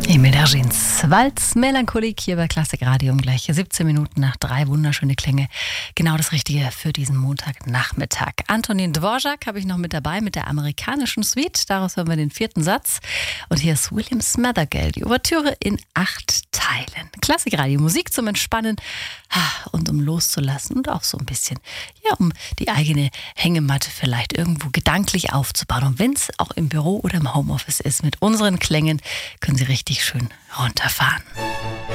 Emil Derzins Walz Melancholik hier bei Klassik Radio um gleich 17 Minuten nach 3. Wunderschöne Klänge. Genau das Richtige für diesen Montagnachmittag. Antonin Dvorak habe ich noch mit dabei mit der amerikanischen Suite. Daraus hören wir den 4. Satz. Und hier ist William Smathergale, die Ouvertüre in 8 Teilen. Klassik Radio, Musik zum Entspannen und um loszulassen und auch so ein bisschen, um die eigene Hängematte vielleicht irgendwo gedanklich aufzubauen. Und wenn es auch im Büro oder im Homeoffice ist, mit unseren Klängen können Sie richtig schön runterfahren.